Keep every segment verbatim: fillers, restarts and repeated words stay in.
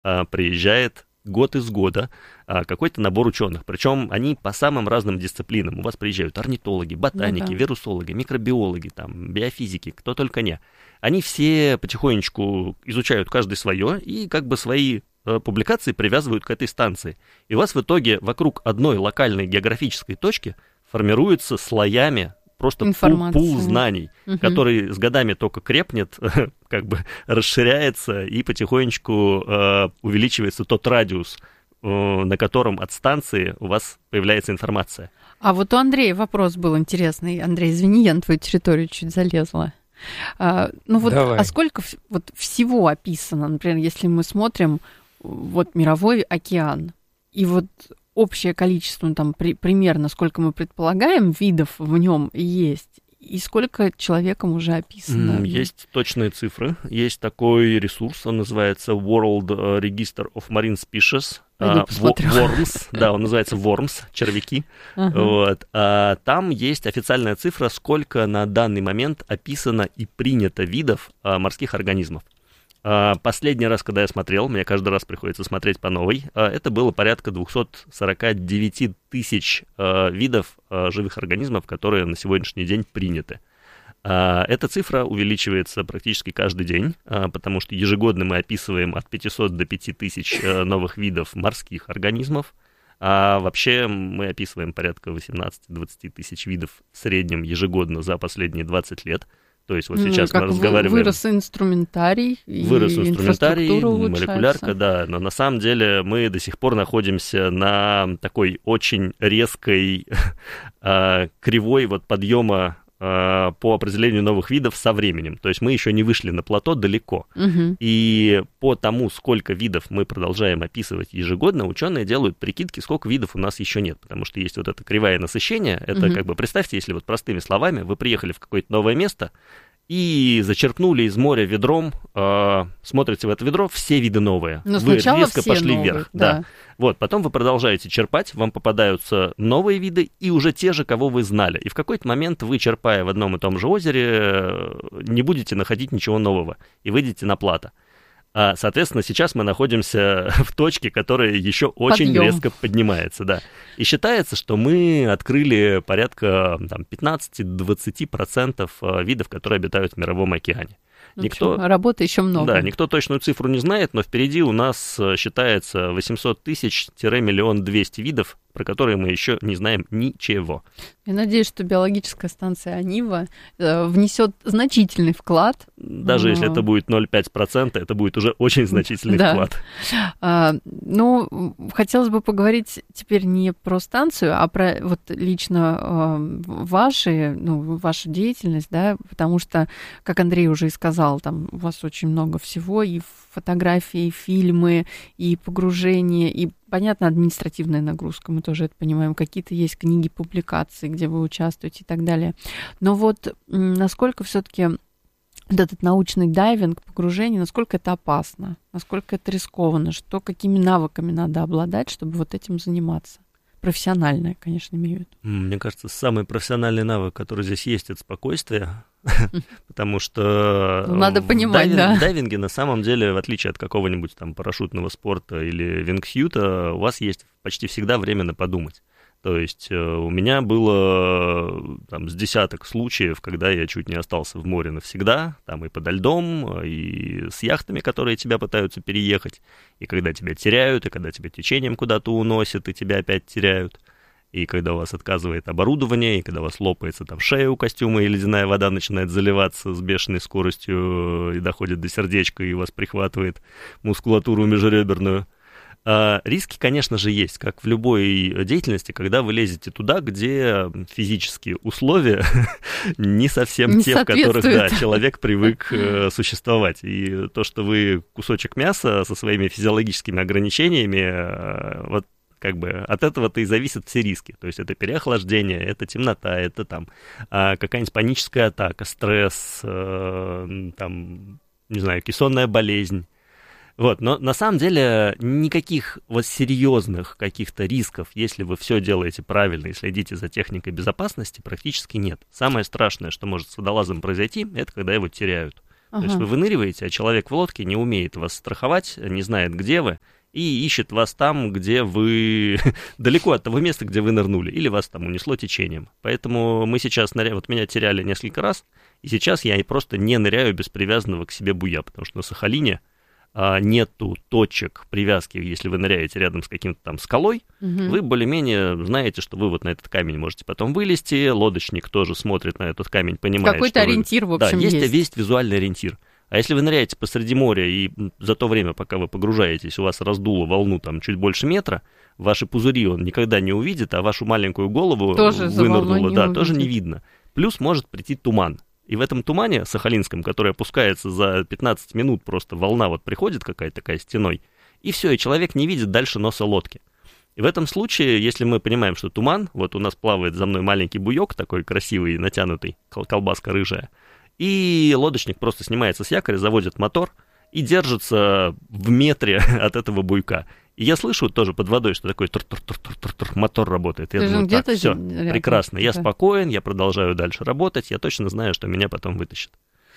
а, приезжает год из года а, какой-то набор ученых. Причем они по самым разным дисциплинам. У вас приезжают орнитологи, ботаники, ну, да. вирусологи, микробиологи, там, биофизики, кто только не. Они все потихонечку изучают каждый свое и как бы свои а, публикации привязывают к этой станции. И у вас в итоге вокруг одной локальной географической точки формируется слоями просто пул, пул знаний, угу. который с годами только крепнет, как бы расширяется и потихонечку э, увеличивается тот радиус, э, на котором от станции у вас появляется информация. А вот у Андрея вопрос был интересный. Андрей, извини, я на твою территорию чуть залезла. А, ну вот, Давай. а сколько вот всего описано, например, если мы смотрим вот мировой океан, и вот общее количество, ну, там, при, примерно, сколько мы предполагаем, видов в нем есть, и сколько человеком уже описано? Есть точные цифры. Есть такой ресурс, он называется World Register of Marine Species. Uh, Worms, да, он называется Worms, червяки. Uh-huh. Вот. А там есть официальная цифра, сколько на данный момент описано и принято видов а, морских организмов. Последний раз, когда я смотрел, мне каждый раз приходится смотреть по новой, это было порядка двести сорок девять тысяч видов живых организмов, которые на сегодняшний день приняты. Эта цифра увеличивается практически каждый день, потому что ежегодно мы описываем от пятисот до пяти тысяч новых видов морских организмов, а вообще мы описываем порядка восемнадцать-двадцать тысяч видов в среднем ежегодно за последние двадцать лет. То есть вот сейчас ну, мы разговариваем... Вырос инструментарий, Вырос и инструментарий, улучшается. Молекулярка, да. Но на самом деле мы до сих пор находимся на такой очень резкой э, кривой вот подъема э, по определению новых видов со временем. То есть мы еще не вышли на плато далеко. Угу. И по тому, сколько видов мы продолжаем описывать ежегодно, ученые делают прикидки, сколько видов у нас еще нет. Потому что есть вот это кривая насыщения. Это угу. как бы, представьте, если вот простыми словами, вы приехали в какое-то новое место, и зачерпнули из моря ведром, э, смотрите в это ведро, все виды новые. Но вы резко все пошли новые, вверх. Да. Да. Вот, потом вы продолжаете черпать, вам попадаются новые виды и уже те же, кого вы знали. И в какой-то момент вы, черпая в одном и том же озере, не будете находить ничего нового и выйдете на плато. А, соответственно, сейчас мы находимся в точке, которая еще очень Подъем. резко поднимается. Да. И считается, что мы открыли порядка там, пятнадцать-двадцать процентов видов, которые обитают в Мировом океане. Ну, никто, работы еще много. Да, никто точную цифру не знает, но впереди у нас считается восемьсот тысяч-миллион двести видов, про которые мы еще не знаем ничего. Я надеюсь, что биологическая станция Анива э, внесет значительный вклад. Даже Но... если это будет ноль целых пять десятых процента, это будет уже очень значительный да. вклад. А, ну, хотелось бы поговорить теперь не про станцию, а про вот лично э, ваши, ну, вашу деятельность, да, потому что, как Андрей уже и сказал, там у вас очень много всего, и фотографии, и фильмы, и погружение, и понятно, административная нагрузка, мы тоже это понимаем, какие-то есть книги, публикации, где вы участвуете и так далее. Но вот насколько все-таки вот этот научный дайвинг, погружение, насколько это опасно, насколько это рискованно, что, какими навыками надо обладать, чтобы вот этим заниматься? Профессиональное, конечно, имею в виду. Мне кажется, самый профессиональный навык, который здесь есть, это спокойствие, потому что надо понимать, да. В дайвинге на самом деле, в отличие от какого-нибудь там парашютного спорта или вингсьюта, у вас есть почти всегда время на подумать. То есть у меня было там, с десяток случаев, когда я чуть не остался в море навсегда, там и подо льдом, и с яхтами, которые тебя пытаются переехать, и когда тебя теряют, и когда тебя течением куда-то уносят, и тебя опять теряют, и когда у вас отказывает оборудование, и когда у вас лопается там шея у костюма, и ледяная вода начинает заливаться с бешеной скоростью и доходит до сердечка, и вас прихватывает мускулатуру межреберную. А риски, конечно же, есть, как в любой деятельности, когда вы лезете туда, где физические условия не совсем не те, в которых да, человек привык э, существовать. И то, что вы кусочек мяса со своими физиологическими ограничениями, э, вот как бы от этого-то и зависят все риски. То есть это переохлаждение, это темнота, это там э, какая-нибудь паническая атака, стресс, э, там, не знаю, кессонная болезнь. Вот, но на самом деле никаких вот серьезных каких-то рисков, если вы все делаете правильно и следите за техникой безопасности, практически нет. Самое страшное, что может с водолазом произойти, это когда его теряют. Ага. То есть вы выныриваете, а человек в лодке не умеет вас страховать, не знает, где вы, и ищет вас там, где вы далеко от того места, где вы нырнули, или вас там унесло течением. Поэтому мы сейчас ныряем, вот меня теряли несколько раз, и сейчас я просто не ныряю без привязанного к себе буя, потому что на Сахалине а, нету точек привязки, если вы ныряете рядом с каким-то там скалой, угу. вы более-менее знаете, что вы вот на этот камень можете потом вылезти, лодочник тоже смотрит на этот камень, понимает, какой-то что ориентир, вы... в общем, да, есть. есть. Есть визуальный ориентир. А если вы ныряете посреди моря, и за то время, пока вы погружаетесь, у вас раздуло волну там чуть больше метра, ваши пузыри он никогда не увидит, а вашу маленькую голову тоже вынырнуло, да, увидит. тоже не видно. Плюс может прийти туман. И в этом тумане сахалинском, который опускается за пятнадцать минут, просто волна вот приходит какая-то такая стеной, и все, и человек не видит дальше носа лодки. И в этом случае, если мы понимаем, что туман, вот у нас плавает за мной маленький буёк такой красивый, натянутый, колбаска рыжая, и лодочник просто снимается с якоря, заводит мотор и держится в метре от этого буйка. И я слышу тоже под водой, что такое тур-тур-тур-тур-тур, мотор работает. Я думаю, так, все, прекрасно, я спокоен, я продолжаю дальше работать, я точно знаю, что меня потом вытащит.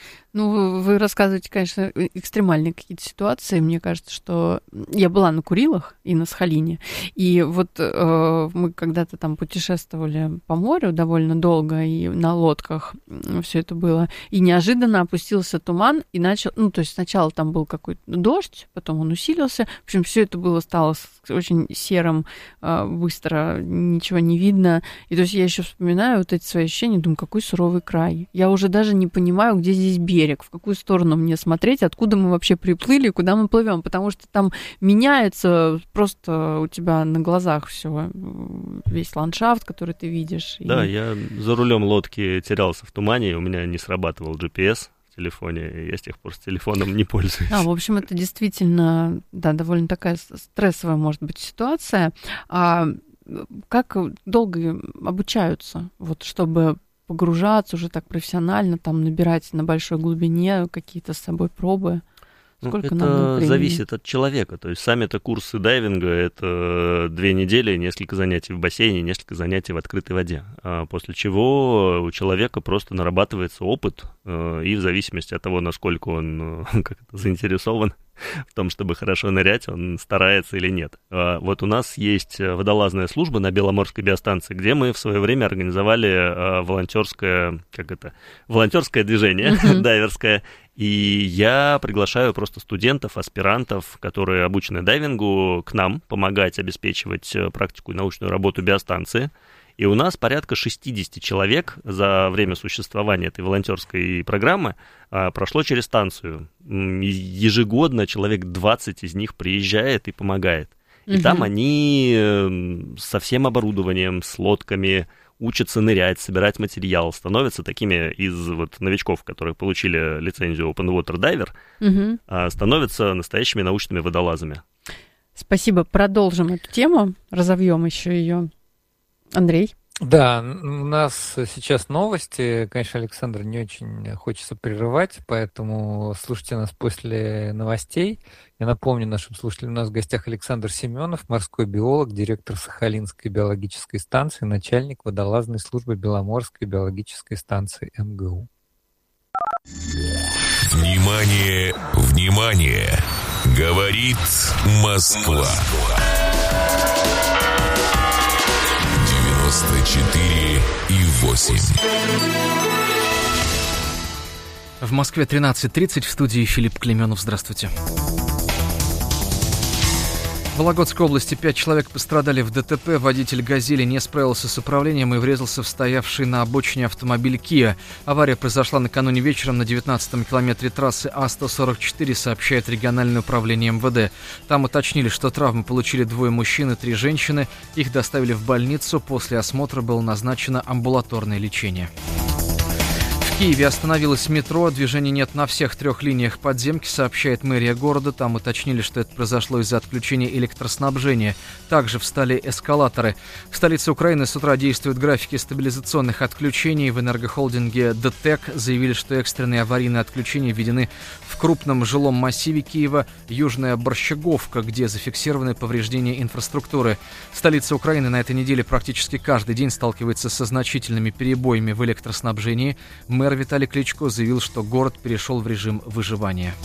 Ну, вы рассказываете, конечно, экстремальные какие-то ситуации. Мне кажется, что я была на Курилах и на Сахалине, и вот э, мы когда-то там путешествовали по морю довольно долго, и на лодках все это было, и неожиданно опустился туман, и начал, ну, то есть сначала там был какой-то дождь, потом он усилился, в общем, все это было, стало очень серым, э, быстро, ничего не видно, и то есть я еще вспоминаю вот эти свои ощущения, думаю, какой суровый край. Я уже даже не понимаю, где здесь берег, в какую сторону мне смотреть, откуда мы вообще приплыли, куда мы плывем, потому что там меняется просто у тебя на глазах все, весь ландшафт, который ты видишь. Да, и... я за рулем лодки терялся в тумане, и у меня не срабатывал джи пи эс в телефоне, и я с тех пор с телефоном не пользуюсь. А, в общем, это действительно, да, довольно такая стрессовая, может быть, ситуация. А как долго обучаются, вот, чтобы погружаться уже так профессионально, там набирать на большой глубине какие-то с собой пробы? Сколько ну, надо это зависит от человека. То есть сами-то курсы дайвинга — это две недели, несколько занятий в бассейне, несколько занятий в открытой воде. А после чего у человека просто нарабатывается опыт, и в зависимости от того, насколько он как это, заинтересован в том, чтобы хорошо нырять, он старается или нет. А вот у нас есть водолазная служба на Беломорской биостанции, где мы в свое время организовали волонтерское, как это, волонтерское движение uh-huh. дайверское. И я приглашаю просто студентов, аспирантов, которые обучены дайвингу, к нам помогать обеспечивать практику и научную работу биостанции. И у нас порядка шестьдесят человек за время существования этой волонтерской программы а, прошло через станцию. Ежегодно человек двадцать из них приезжает и помогает. И угу. там они со всем оборудованием, с лодками учатся нырять, собирать материал, становятся такими из вот, новичков, которые получили лицензию Open Water Diver, угу. а, становятся настоящими научными водолазами. Спасибо. Продолжим эту тему, разовьем еще ее. Андрей? Да, у нас сейчас новости. Конечно, Александр, не очень хочется прерывать, поэтому слушайте нас после новостей. Я напомню нашим слушателям, у нас в гостях Александр Семенов, морской биолог, директор Сахалинской биологической станции, начальник водолазной службы Беломорской биологической станции эм гэ у. Внимание, внимание! Говорит Москва. девяносто четыре и восемь. В Москве тринадцать тридцать, в студии Филипп Клеменов. Здравствуйте. В Вологодской области пять человек пострадали в дэ тэ пэ. Водитель «Газели» не справился с управлением и врезался в стоявший на обочине автомобиль «Киа». Авария произошла накануне вечером на девятнадцатом километре трассы А сто сорок четыре, сообщает региональное управление эм вэ дэ. Там уточнили, что травмы получили двое мужчин и три женщины. Их доставили в больницу. После осмотра было назначено амбулаторное лечение. В Киеве остановилось метро, движения нет на всех трех линиях подземки, сообщает мэрия города. Там уточнили, что это произошло из-за отключения электроснабжения. Также встали эскалаторы. В столице Украины с утра действуют графики стабилизационных отключений. В энергохолдинге ДТЭК заявили, что экстренные аварийные отключения введены в крупном жилом массиве Киева, Южная Борщаговка, где зафиксированы повреждения инфраструктуры. Столица Украины на этой неделе практически каждый день сталкивается со значительными перебоями в электроснабжении. Мэр Виталий Кличко заявил, что город перешел в режим выживания.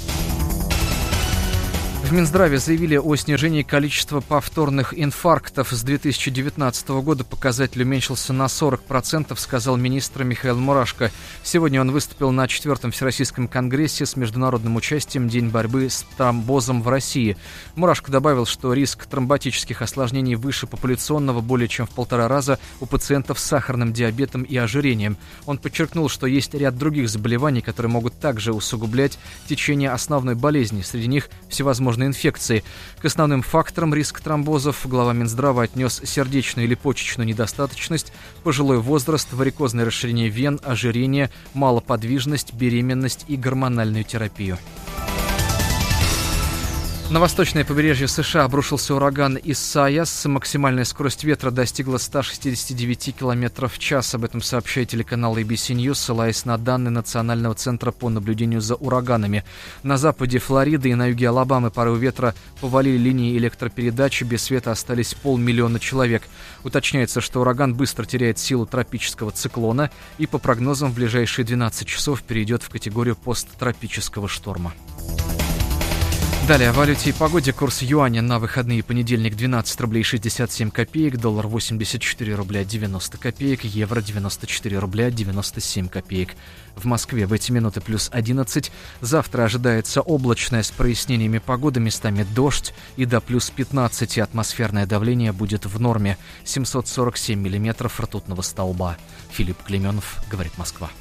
В Минздраве заявили о снижении количества повторных инфарктов. С две тысячи девятнадцатого года показатель уменьшился на сорок процентов, сказал министр Михаил Мурашко. Сегодня он выступил на четвертом Всероссийском конгрессе с международным участием «День борьбы с тромбозом в России». Мурашко добавил, что риск тромботических осложнений выше популяционного более чем в полтора раза у пациентов с сахарным диабетом и ожирением. Он подчеркнул, что есть ряд других заболеваний, которые могут также усугублять течение основной болезни. Среди них всевозможные инфекции. К основным факторам риска тромбозов глава Минздрава отнес сердечную или почечную недостаточность, пожилой возраст, варикозное расширение вен, ожирение, малоподвижность, беременность и гормональную терапию. На восточное побережье США обрушился ураган Исайяс. Максимальная скорость ветра достигла ста шестидесяти девяти километров в час. Об этом сообщает телеканал эй би си News, ссылаясь на данные Национального центра по наблюдению за ураганами. На западе Флориды и на юге Алабамы порывы ветра повалили линии электропередачи. Без света остались полмиллиона человек. Уточняется, что ураган быстро теряет силу тропического циклона и, по прогнозам, в ближайшие двенадцать часов перейдет в категорию посттропического шторма. Далее о валюте и погоде. Курс юаня на выходные: понедельник двенадцать рублей шестьдесят семь копеек, доллар восемьдесят четыре рубля девяносто копеек, евро девяносто четыре рубля девяносто семь копеек. В Москве в эти минуты плюс одиннадцать. Завтра ожидается облачная с прояснениями погоды, местами дождь, и до плюс пятнадцати. Атмосферное давление будет в норме. семьсот сорок семь миллиметров ртутного столба. Филипп Клеменов, говорит Москва.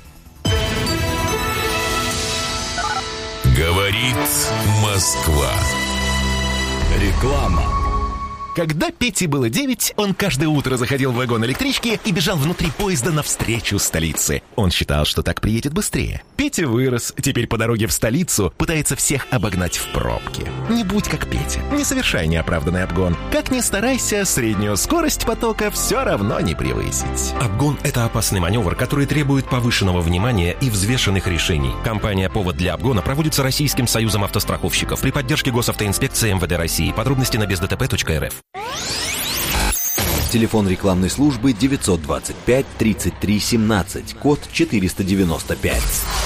Говорит Москва. Реклама. Когда Пете было девять, он каждое утро заходил в вагон электрички и бежал внутри поезда навстречу столице. Он считал, что так приедет быстрее. Петя вырос, теперь по дороге в столицу пытается всех обогнать в пробке. Не будь как Петя, не совершай неоправданный обгон. Как ни старайся, среднюю скорость потока все равно не превысить. Обгон – это опасный маневр, который требует повышенного внимания и взвешенных решений. Компания «Повод для обгона» проводится Российским союзом автостраховщиков при поддержке Госавтоинспекции эм вэ дэ России. Подробности на без дэ тэ пэ точка эр эф. Телефон рекламной службы девятьсот двадцать пять тридцать три семнадцать, код четыреста девяносто пять.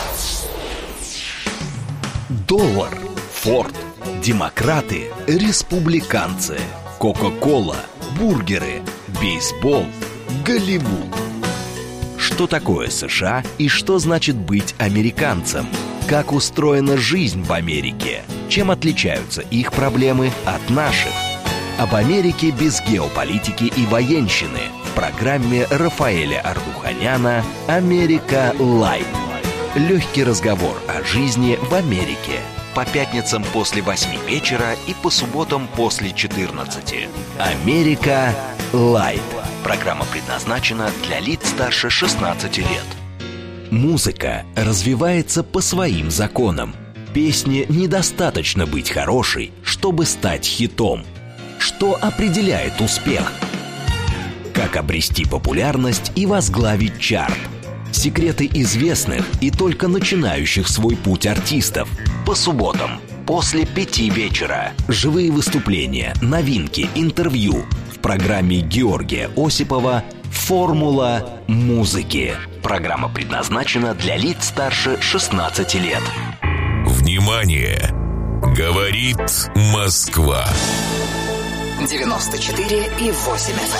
Доллар, Форд, демократы, республиканцы, Кока-кола, бургеры, бейсбол, Голливуд. Что такое США и что значит быть американцем? Как устроена жизнь в Америке? Чем отличаются их проблемы от наших? Об Америке без геополитики и военщины в программе Рафаэля Ардуханяна «Америка Лайв». Легкий разговор о жизни в Америке. По пятницам после восьми вечера и по субботам после четырнадцати. «Америка Лайв». Программа предназначена для лиц старше шестнадцати лет. Музыка развивается по своим законам. Песне недостаточно быть хорошей, чтобы стать хитом. Что определяет успех? Как обрести популярность и возглавить чарт? Секреты известных и только начинающих свой путь артистов. По субботам после пяти вечера. Живые выступления, новинки, интервью в программе Георгия Осипова «Формула музыки». Программа предназначена для лиц старше шестнадцати лет. Внимание! Говорит Москва. девяносто четыре и восемь эф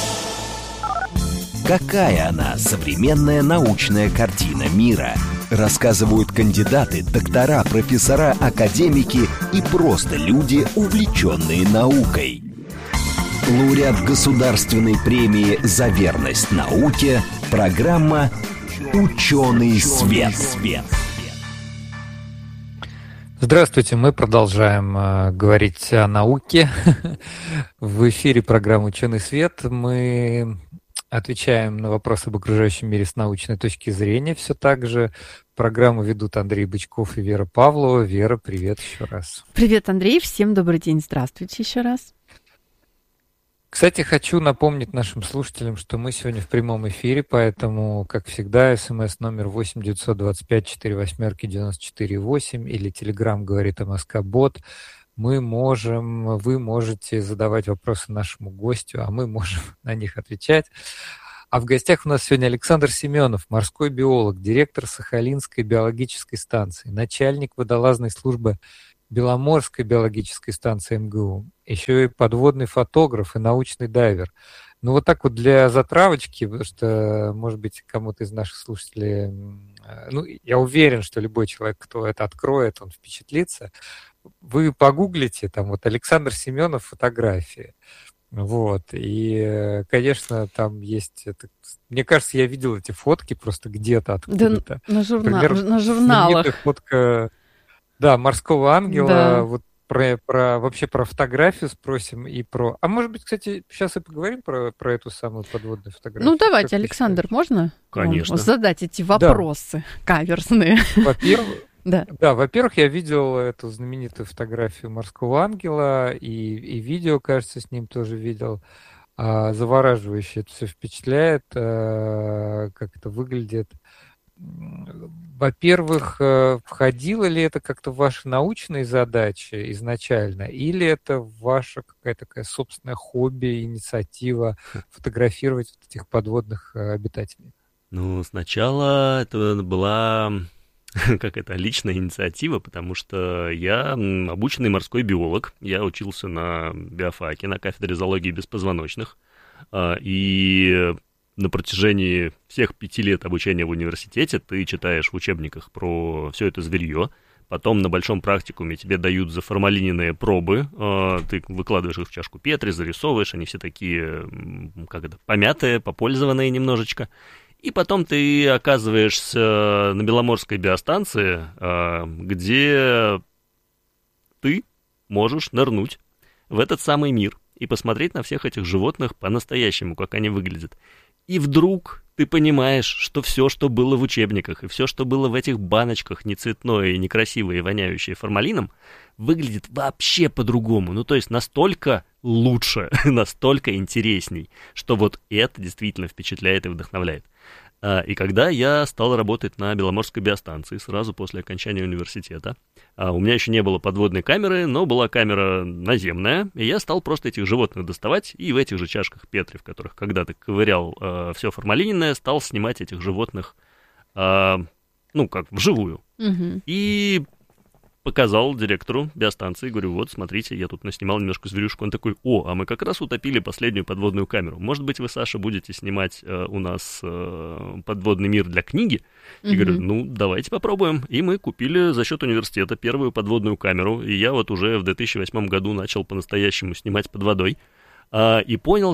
эм. Какая она, современная научная картина мира? Рассказывают кандидаты, доктора, профессора, академики и просто люди, увлеченные наукой. Лауреат Государственной премии за верность науке. Программа «Ученый свет». Здравствуйте, мы продолжаем э, говорить о науке. В эфире программа «Ученый свет». Мы отвечаем на вопросы об окружающем мире с научной точки зрения. Все так же программу ведут Андрей Бычков и Вера Павлова. Вера, привет еще раз. Привет, Андрей. Всем добрый день. Здравствуйте еще раз. Кстати, хочу напомнить нашим слушателям, что мы сегодня в прямом эфире, поэтому, как всегда, смс номер восемь девятьсот двадцать пять четыре восьмерки девяносто четыре восемь или телеграм говорит МСК Бот. Мы можем, вы можете задавать вопросы нашему гостю, а мы можем на них отвечать. А в гостях у нас сегодня Александр Семенов, морской биолог, директор Сахалинской биологической станции, начальник водолазной службы Беломорской биологической станции эм гэ у, еще и подводный фотограф и научный дайвер. Ну вот так вот для затравочки, потому что, может быть, кому-то из наших слушателей, ну, я уверен, что любой человек, кто это откроет, он впечатлится. Вы погуглите, там вот Александр Семенов фотографии. Вот, и, конечно, там есть, это, мне кажется, я видел эти фотки просто где-то откуда-то. Да, на, журна... Например, на журналах. Фотка, да, морского ангела, да. Вот про, про, вообще про фотографию спросим и про... А может быть, кстати, сейчас и поговорим про, про эту самую подводную фотографию. Ну, давайте, как Александр, можно Конечно. Вам задать эти вопросы да. каверзные? Во-первых, Да. да, во-первых, я видел эту знаменитую фотографию морского ангела, и, и видео, кажется, с ним тоже видел. А, завораживающе это все впечатляет, а, как это выглядит. Во-первых, входило ли это как-то в ваши научные задачи изначально, или это ваша какая-то такая собственная хобби, инициатива фотографировать этих подводных обитателей? Ну, сначала это была... как это, личная инициатива, потому что я обученный морской биолог, я учился на биофаке, на кафедре зоологии беспозвоночных, и на протяжении всех пяти лет обучения в университете ты читаешь в учебниках про все это зверье, потом на большом практикуме тебе дают заформалиненные пробы, ты выкладываешь их в чашку Петри, зарисовываешь, они все такие, как это, помятые, попользованные немножечко. И потом ты оказываешься на Беломорской биостанции, где ты можешь нырнуть в этот самый мир и посмотреть на всех этих животных по-настоящему, как они выглядят. И вдруг ты понимаешь, что все, что было в учебниках, и все, что было в этих баночках, не цветное и некрасивое, и воняющее формалином, выглядит вообще по-другому. Ну, то есть настолько лучше, настолько интересней, что вот это действительно впечатляет и вдохновляет. И когда я стал работать на Беломорской биостанции сразу после окончания университета, у меня еще не было подводной камеры, но была камера наземная, и я стал просто этих животных доставать и в этих же чашках Петри, в которых когда-то ковырял э, все формалиненное, стал снимать этих животных, э, ну, как вживую. Угу. И показал директору биостанции, говорю, вот, смотрите, я тут наснимал немножко зверюшку. Он такой, о, а мы как раз утопили последнюю подводную камеру. Может быть, вы, Саша, будете снимать э, у нас э, подводный мир для книги? И mm-hmm. говорю, ну, давайте попробуем. И мы купили за счет университета первую подводную камеру. И я вот уже в две тысячи восьмом году начал по-настоящему снимать под водой. А, и понял,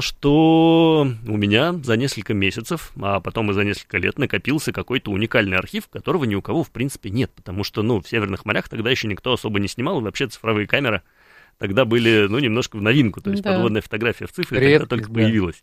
что у меня за несколько месяцев, а потом и за несколько лет накопился какой-то уникальный архив, которого ни у кого в принципе нет, потому что, ну, в северных морях тогда еще никто особо не снимал, и вообще цифровые камеры тогда были, ну, немножко в новинку, то есть да. подводная фотография в цифре Редкость, тогда только да. появилась.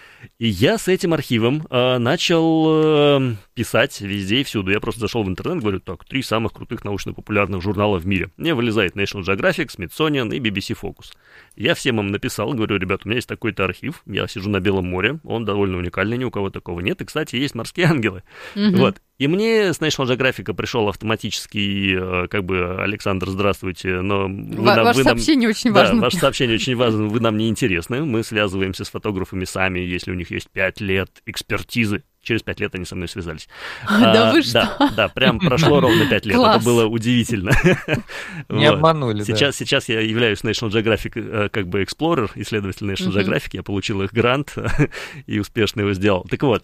И я с этим архивом э, начал э, писать везде и всюду. Я просто зашел в интернет, говорю, так, три самых крутых научно-популярных журнала в мире. Мне вылезает National Geographic, Smithsonian и би би си Focus. Я всем им написал, говорю, ребят, у меня есть такой-то архив, я сижу на Белом море, он довольно уникальный, ни у кого такого нет. И, кстати, есть морские ангелы. Mm-hmm. Вот. И мне с National Geographic пришел автоматический, как бы, Александр, здравствуйте, но... Вы Ва- нам, ваше вы нам, сообщение очень да, важно. ваше сообщение очень важно, вы нам не интересны, мы связываемся с фотографами сами, если у них есть пять лет экспертизы. Через пять лет они со мной связались. Да а, вы что? Да, да, прям прошло ровно пять лет. Класс. Это было удивительно. Не вот. обманули, сейчас, да. Сейчас я являюсь National Geographic как бы Explorer, исследователь National uh-huh. Geographic. Я получил их грант и успешно его сделал. Так вот,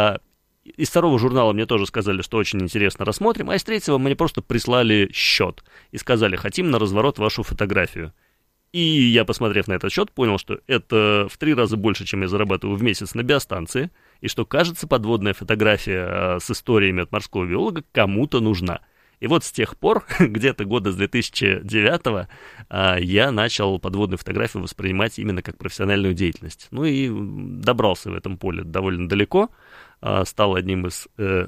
из второго журнала мне тоже сказали, что очень интересно, рассмотрим. А из третьего мне просто прислали счет и сказали, хотим на разворот вашу фотографию. И я, посмотрев на этот счет, понял, что это в три раза больше, чем я зарабатываю в месяц на биостанции, и что, кажется, подводная фотография с историями от морского биолога кому-то нужна. И вот с тех пор, где-то года с две тысячи девятого, я начал подводную фотографию воспринимать именно как профессиональную деятельность. Ну и добрался в этом поле довольно далеко, стал одним из...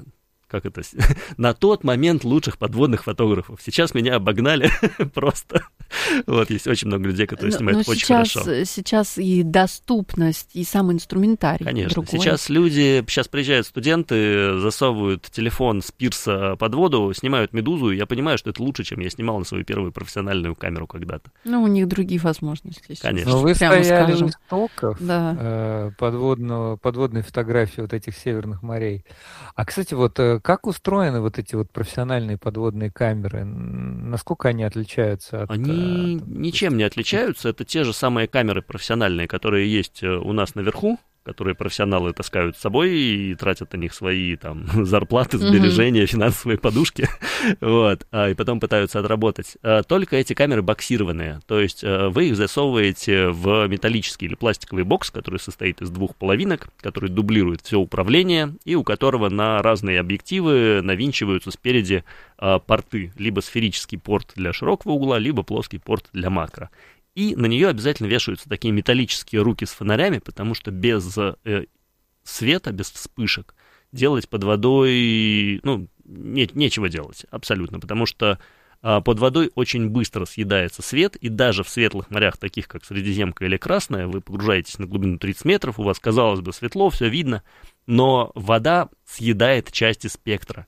как это, на тот момент лучших подводных фотографов. Сейчас меня обогнали просто. Вот, есть очень много людей, которые снимают но очень сейчас, хорошо. Сейчас и доступность, и сам инструментарий Конечно. другой. Сейчас люди, сейчас приезжают студенты, засовывают телефон с пирса под воду, снимают медузу, и я понимаю, что это лучше, чем я снимал на свою первую профессиональную камеру когда-то. Ну, у них другие возможности. Конечно. Но вы Прямо стояли скажем. у истоков Да. э, подводного, подводной фотографии вот этих северных морей. А, кстати, вот э, как устроены вот эти вот профессиональные подводные камеры? Насколько они отличаются от... Они от... ничем не отличаются. Это те же самые камеры профессиональные, которые есть у нас наверху, которые профессионалы таскают с собой и тратят на них свои там зарплаты, сбережения, mm-hmm. финансовые подушки, вот, а, и потом пытаются отработать. А, только эти камеры боксированные, то есть а, вы их засовываете в металлический или пластиковый бокс, который состоит из двух половинок, который дублирует все управление, и у которого на разные объективы навинчиваются спереди а, порты, либо сферический порт для широкого угла, либо плоский порт для макро. И на нее обязательно вешаются такие металлические руки с фонарями, потому что без э, света, без вспышек делать под водой, ну, не, нечего делать абсолютно, потому что э, под водой очень быстро съедается свет, и даже в светлых морях, таких как Средиземка или Красная, вы погружаетесь на глубину тридцать метров, у вас, казалось бы, светло, все видно, но вода съедает части спектра.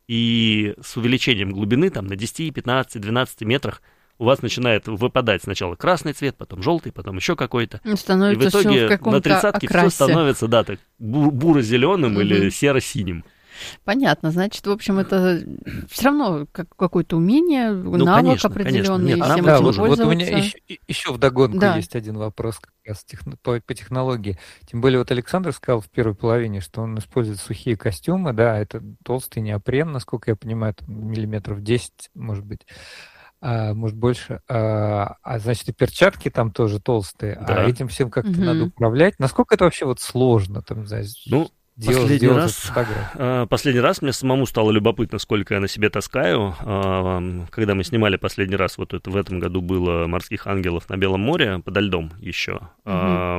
И с увеличением глубины там, на десять, пятнадцать, двенадцать метрах у вас начинает выпадать сначала красный цвет, потом желтый, потом еще какой-то. Становится и в итоге в каком-то на тридцатке окрасе. все становится, да, так бур- буро-зеленым mm-hmm. или серо-синим. Понятно, значит, в общем, это все равно как, какое-то умение, ну, навык конечно, определенный, конечно. Нет, всем да, этим вот, пользоваться. Вот у меня еще, еще вдогонку да. есть один вопрос как раз техно, по, по технологии. Тем более вот Александр сказал в первой половине, что он использует сухие костюмы, да, это толстый неопрен, насколько я понимаю, там миллиметров десять, может быть. А, может, больше. А, а значит, и перчатки там тоже толстые. Да. А этим всем как-то угу. надо управлять. Насколько это вообще вот сложно? Там, знаешь, ну, делать, последний, делать раз, а, последний раз мне самому стало любопытно, сколько я на себе таскаю. А, когда мы снимали последний раз, вот это в этом году было «Морских ангелов» на Белом море, подо льдом еще. Угу. А,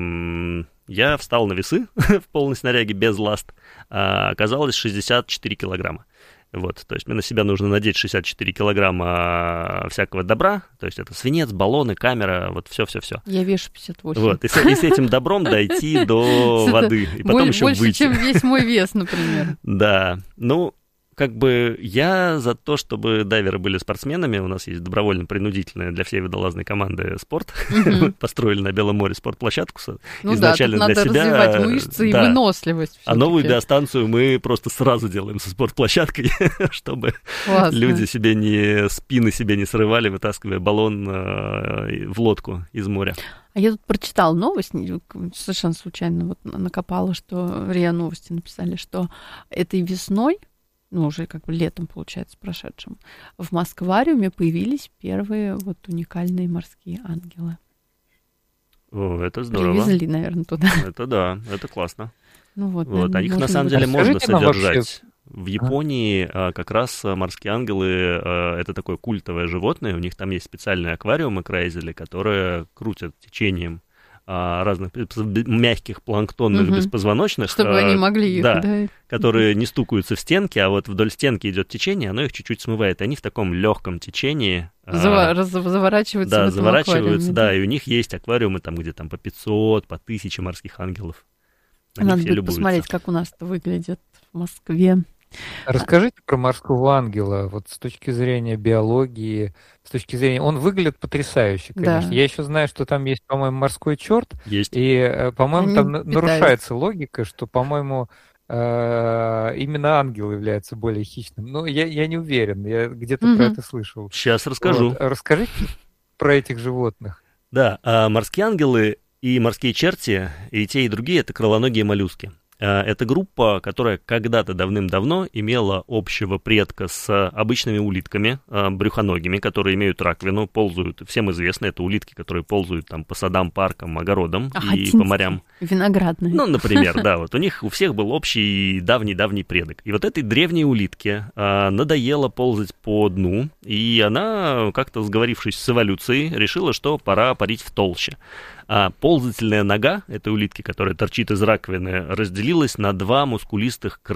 я встал на весы в полной снаряге без ласт. А, оказалось шестьдесят четыре килограмма. Вот, то есть мне на себя нужно надеть шестьдесят четыре килограмма всякого добра, то есть это свинец, баллоны, камера, вот все-все-все. Я вешу пятьдесят восемь. Вот, и с, и с этим добром дойти до воды, и потом еще выйти. Больше, чем весь мой вес, например. Да, ну, как бы я за то, чтобы дайверы были спортсменами. У нас есть добровольно-принудительная для всей водолазной команды спорт. Mm-hmm. Построили на Белом море спортплощадку ну изначально да, для надо себя. развивать мышцы да. и выносливость. А новую биостанцию мы просто сразу делаем со спортплощадкой, чтобы Классно. Люди себе не спины себе не срывали, вытаскивая баллон э, в лодку из моря. А я тут прочитала новость, совершенно случайно вот накопала, что РИА Новости написали, что этой весной, ну, уже как бы летом, получается, прошедшим, в Москвариуме появились первые вот уникальные морские ангелы. О, это здорово. Привезли, наверное, туда. Это да, это классно. Ну вот, вот наверное, а их можно на самом деле вообще... можно содержать. Вообще... В Японии а, как раз морские ангелы а, это такое культовое животное. У них там есть специальные аквариумы крейзели, которые крутят течением а, разных мягких планктонных угу. беспозвоночных. Чтобы а, они могли их, да, да. которые не стукаются в стенки, а вот вдоль стенки идет течение, оно их чуть-чуть смывает. И они в таком легком течении. Зава- а, заворачиваются да, в этом заворачиваются, да, да, и у них есть аквариумы там, где там по пятьсот, по тысяче морских ангелов. Надо будет посмотреть, как у нас это выглядит в Москве. Расскажите про морского ангела, вот с точки зрения биологии, с точки зрения... Он выглядит потрясающе, конечно. Да. Я еще знаю, что там есть, по-моему, морской черт. Есть. И, по-моему, Они там питаются. нарушается логика, что, по-моему, именно ангел является более хищным. Но я, я не уверен, я где-то угу. про это слышал. Сейчас расскажу. Вот. Расскажите про этих животных. Да, а морские ангелы и морские черти, и те, и другие, это крылоногие моллюски. Это группа, которая когда-то давным-давно имела общего предка с обычными улитками, брюхоногими, которые имеют раковину, ползают, всем известно, это улитки, которые ползают там по садам, паркам, огородам а и по морям. Виноградные. Ну, например, да, вот у них у всех был общий давний-давний предок. И вот этой древней улитке надоело ползать по дну, и она, как-то сговорившись с эволюцией, решила, что пора парить в толще. А ползательная нога этой улитки, которая торчит из раковины, разделилась на два мускулистых крыла.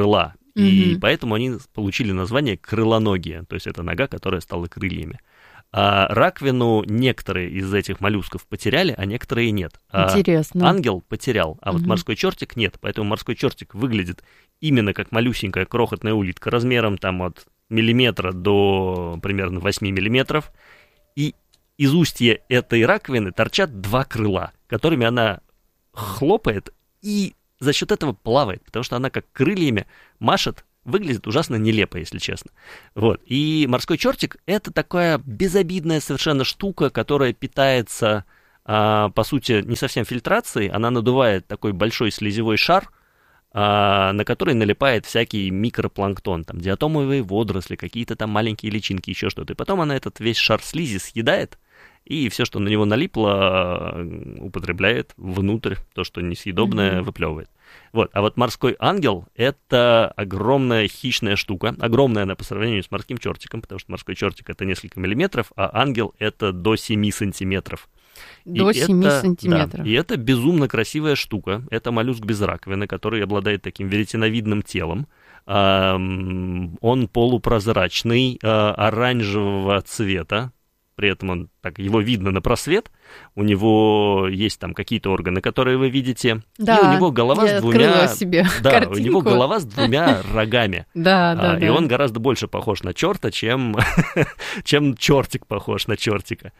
И mm-hmm. поэтому они получили название крылоногие, то есть это нога, которая стала крыльями. А раковину некоторые из этих моллюсков потеряли, а некоторые нет. Интересно. А ангел потерял, а mm-hmm. вот морской чертик нет. Поэтому морской чертик выглядит именно как малюсенькая крохотная улитка размером там от миллиметра до примерно восемь миллиметров. И из устья этой раковины торчат два крыла, которыми она хлопает и за счет этого плавает, потому что она как крыльями машет. Выглядит ужасно нелепо, если честно. Вот. И морской чертик — это такая безобидная совершенно штука, которая питается, а, по сути, не совсем фильтрацией. Она надувает такой большой слизевой шар, а, на который налипает всякий микропланктон, там диатомовые водоросли, какие-то там маленькие личинки, еще что-то. И потом она этот весь шар слизи съедает, и все, что на него налипло, употребляет внутрь, то, что несъедобное, mm-hmm. выплевывает. Вот. А вот морской ангел — это огромная хищная штука. Огромная она по сравнению с морским чертиком, потому что морской чертик — это несколько миллиметров, а ангел — это до семи сантиметров. До и семи это, сантиметров. Да, и это безумно красивая штука. Это моллюск без раковины, который обладает таким веретеновидным телом. Он полупрозрачный, оранжевого цвета. При этом он, так, его видно на просвет, у него есть там какие-то органы, которые вы видите, да, и у него голова с двумя, себе да, картинку. У него голова с двумя рогами, да, да, а, да. И он гораздо больше похож на черта, чем, чем чертик похож на чертика.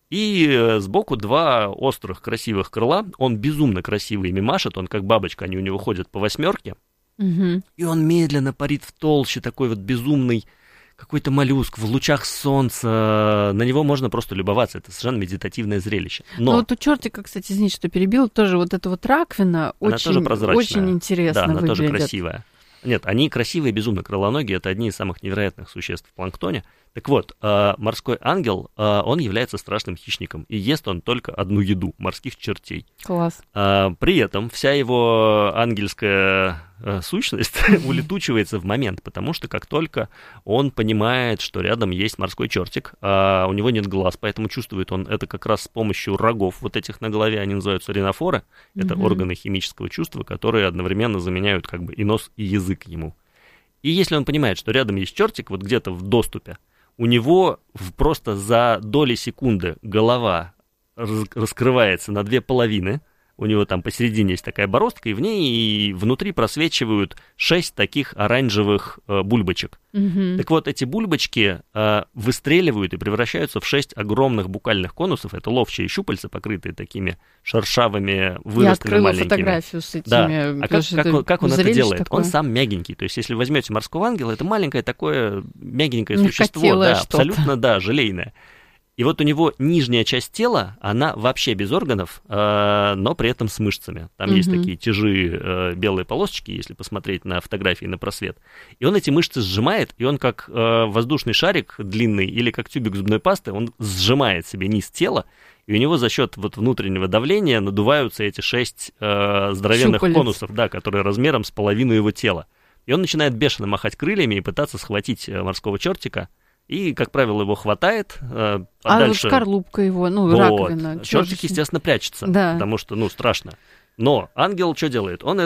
И сбоку два острых красивых крыла, он безумно красиво ими машет, он как бабочка, они у него ходят по восьмерке, угу. И он медленно парит в толще, такой вот безумный какой-то моллюск в лучах солнца, на него можно просто любоваться, это совершенно медитативное зрелище. Но ну, вот у чертика, кстати, извините, что перебил, тоже вот эта вот раковина она очень, тоже прозрачная. Очень интересно да, она выглядит. тоже красивая. Нет, они красивые, безумно крылоногие, это одни из самых невероятных существ в планктоне. Так вот, морской ангел, он является страшным хищником, и ест он только одну еду — морских чертей. Класс. При этом вся его ангельская сущность улетучивается в момент, потому что как только он понимает, что рядом есть морской чертик, а у него нет глаз, поэтому чувствует он это как раз с помощью рогов вот этих на голове, они называются ринофоры, это mm-hmm. органы химического чувства, которые одновременно заменяют как бы и нос, и язык ему. И если он понимает, что рядом есть чертик, вот где-то в доступе, у него просто за доли секунды голова раскрывается на две половины, у него там посередине есть такая бороздка, и в ней и внутри просвечивают шесть таких оранжевых э, бульбочек. Mm-hmm. Так вот, эти бульбочки э, выстреливают и превращаются в шесть огромных букальных конусов. Это ловчие щупальца, покрытые такими шершавыми выростами маленькими. Я открыла фотографию с этими. Да. А как, как, он, как он это делает? Такое. Он сам мягенький. То есть, если возьмете морского ангела, это маленькое такое мягенькое существо. Да, что-то. Абсолютно, да, желейное. И вот у него нижняя часть тела, она вообще без органов, э, но при этом с мышцами. Там mm-hmm. есть такие тяжи, э, белые полосочки, если посмотреть на фотографии на просвет. И он эти мышцы сжимает, и он как э, воздушный шарик длинный или как тюбик зубной пасты, он сжимает себе низ тела, и у него за счет вот внутреннего давления надуваются эти шесть э, здоровенных Щупалец. конусов, да, которые размером с половину его тела. И он начинает бешено махать крыльями и пытаться схватить морского чертика. И, как правило, его хватает. А, а дальше... вот скорлупка его, ну, вот. раковина. Чертик, естественно, прячется, да. потому что, ну, страшно. Но ангел что делает? Он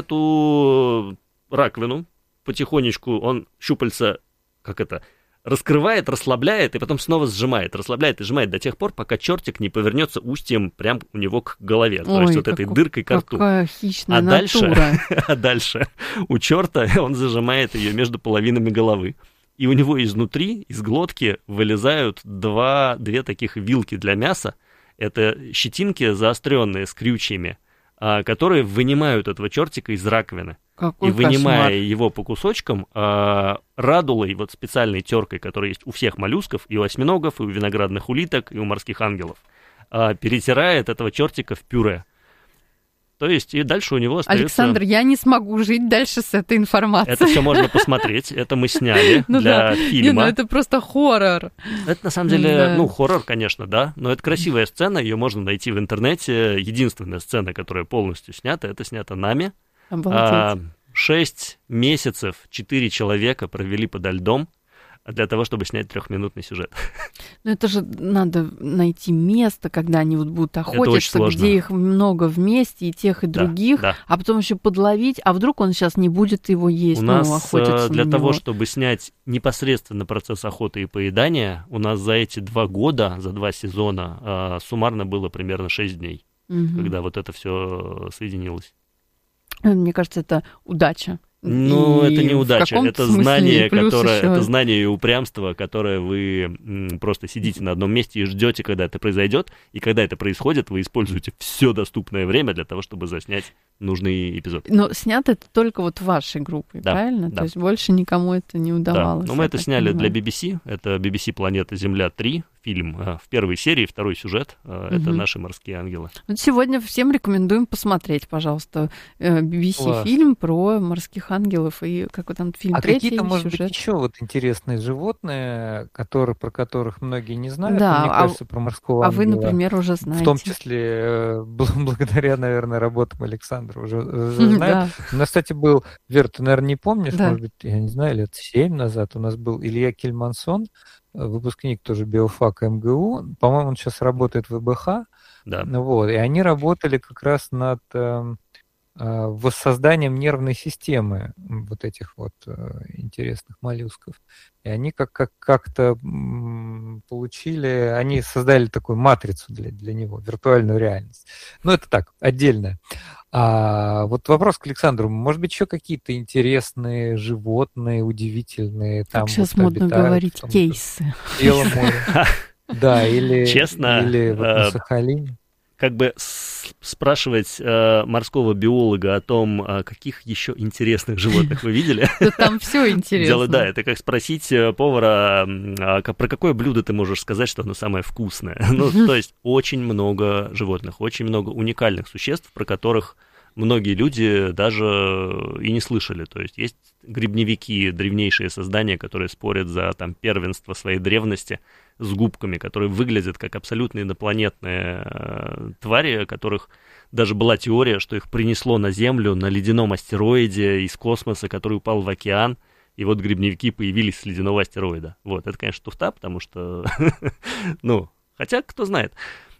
эту раковину потихонечку, он щупальца, как это, раскрывает, расслабляет, и потом снова сжимает. Расслабляет и сжимает до тех пор, пока чертик не повернется устьем прям у него к голове. Ой, то есть вот как, этой дыркой к рту. Какая хищная а натура. Дальше, а дальше у черта он зажимает ее между половинами головы. И у него изнутри, из глотки, вылезают два, две таких вилки для мяса. Это щетинки заостренные с крючьями, которые вынимают этого чертика из раковины. Какой и вынимая кошмар. Его по кусочкам, радулой, вот специальной теркой, которая есть у всех моллюсков, и у осьминогов, и у виноградных улиток, и у морских ангелов, перетирает этого чертика в пюре. То есть, и дальше у него остается... Александр, я не смогу жить дальше с этой информацией. Это все можно посмотреть, это мы сняли ну для да. фильма. Не, ну это просто хоррор. Это на самом деле, да. ну, хоррор, конечно, да, но это красивая сцена, ее можно найти в интернете. Единственная сцена, которая полностью снята, это снята нами. Обалдеть. Шесть месяцев четыре человека провели подо льдом. для того, чтобы снять трехминутный сюжет. Ну, это же надо найти место, когда они вот будут охотиться, где их много вместе, и тех, и других, да, да. а потом еще подловить, а вдруг он сейчас не будет его есть, у ну, нас охотиться для на того, него. Чтобы снять непосредственно процесс охоты и поедания, у нас за эти два года, за два сезона, суммарно было примерно шесть дней, угу. когда вот это все соединилось. Мне кажется, это удача. Ну, и это не удача, это знание, которое, еще... это знание и упрямство, которое вы м, просто сидите на одном месте и ждете, когда это произойдет, и когда это происходит, вы используете все доступное время для того, чтобы заснять нужный эпизод. Но снято это только вот вашей группой, да, правильно? Да. То есть больше никому это не удавалось. Да, но мы это сняли понимаю. Для би би си, это би би си «Планета Земля три», фильм в первой серии, второй сюжет, это угу. «Наши морские ангелы». Вот сегодня всем рекомендуем посмотреть, пожалуйста, би би си-фильм про морских ангелов, и какой там фильм а третий какие-то, может сюжет. Быть, еще вот интересные животные, которые, про которых многие не знают, да, мне а, кажется, про морского а ангела. А вы, например, уже знаете. В том числе благодаря, наверное, работам Александра уже, уже знают. Да. У нас, кстати, был, Вер, ты, наверное, не помнишь, да. может быть, я не знаю, лет семь назад у нас был Илья Кельмансон, выпускник тоже биофака эм гэ у, по-моему, он сейчас работает в вэ бэ ха, да. вот, и они работали как раз над э, э, воссозданием нервной системы вот этих вот э, интересных моллюсков. И они как, как, как-то м, получили, они создали такую матрицу для, для него, виртуальную реальность. Ну, это так, отдельно. А вот вопрос к Александру. Может быть, еще какие-то интересные животные, удивительные там сейчас вот модно обитают, говорить, там, кейсы. В Белом море. Да, или, Честно, или вот на Сахалине. Как бы спрашивать э, морского биолога о том, а каких еще интересных животных вы видели. Там все интересно. Дело, да, это как спросить повара, а про какое блюдо ты можешь сказать, что оно самое вкусное. Ну, то есть очень много животных, очень много уникальных существ, про которых многие люди даже и не слышали. То есть есть грибневики, древнейшие создания, которые спорят за там, первенство своей древности с губками, которые выглядят как абсолютно инопланетные э, твари, которых даже была теория, что их принесло на Землю на ледяном астероиде из космоса, который упал в океан, и вот грибневики появились с ледяного астероида. Вот, это, конечно, туфта, потому что, ну, хотя, кто знает.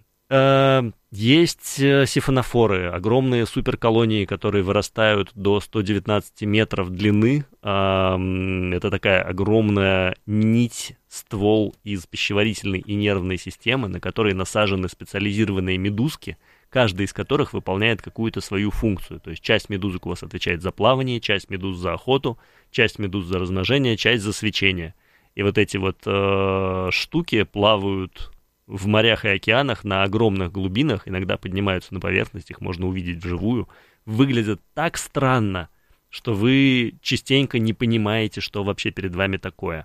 Есть сифонофоры, огромные суперколонии, которые вырастают до сто девятнадцать метров длины. Это такая огромная нить, ствол из пищеварительной и нервной системы, на которой насажены специализированные медузки, каждая из которых выполняет какую-то свою функцию. То есть часть медузок у вас отвечает за плавание, часть медуз за охоту, часть медуз за размножение, часть за свечение. И вот эти вот э, штуки плавают в морях и океанах на огромных глубинах, иногда поднимаются на поверхность, их можно увидеть вживую, выглядят так странно, что вы частенько не понимаете, что вообще перед вами такое.